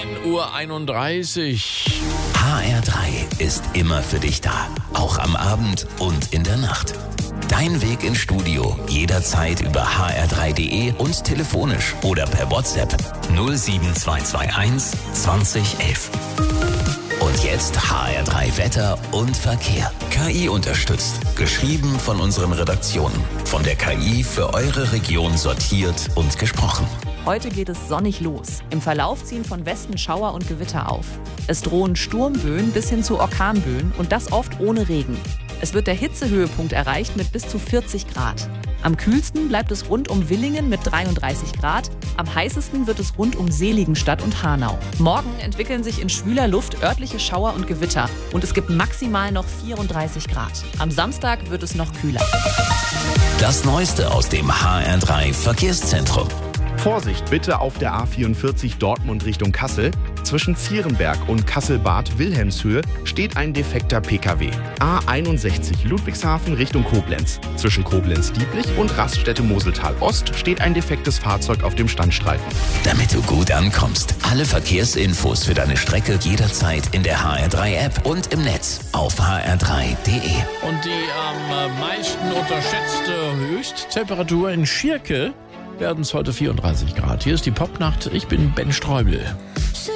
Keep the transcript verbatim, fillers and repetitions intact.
zehn Uhr einunddreißig. H R drei ist immer für dich da, auch am Abend und in der Nacht. Dein Weg ins Studio jederzeit über h r drei punkt d e und telefonisch oder per WhatsApp null sieben zwei zwei eins zwanzig elf. Und jetzt H R drei Wetter und Verkehr. K I unterstützt. Geschrieben von unseren Redaktionen. Von der K I für eure Region sortiert und gesprochen. Heute geht es sonnig los. Im Verlauf ziehen von Westen Schauer und Gewitter auf. Es drohen Sturmböen bis hin zu Orkanböen und das oft ohne Regen. Es wird der Hitzehöhepunkt erreicht mit bis zu vierzig Grad. Am kühlsten bleibt es rund um Willingen mit dreiunddreißig Grad. Am heißesten wird es rund um Seligenstadt und Hanau. Morgen entwickeln sich in schwüler Luft örtliche Schauer und Gewitter und es gibt maximal noch vierunddreißig Grad. Am Samstag wird es noch kühler. Das Neueste aus dem H R drei Verkehrszentrum. Vorsicht bitte auf der A vierundvierzig Dortmund Richtung Kassel. Zwischen Zierenberg und Kassel-Bad Wilhelmshöhe steht ein defekter P K W. A einundsechzig Ludwigshafen Richtung Koblenz. Zwischen Koblenz-Dieblich und Raststätte Moseltal Ost steht ein defektes Fahrzeug auf dem Standstreifen. Damit du gut ankommst. Alle Verkehrsinfos für deine Strecke jederzeit in der H R drei App und im Netz auf h r drei punkt d e. Und die am meisten unterschätzte Höchsttemperatur in Schirke werden es heute vierunddreißig Grad. Hier ist die Popnacht. Ich bin Ben Streubel.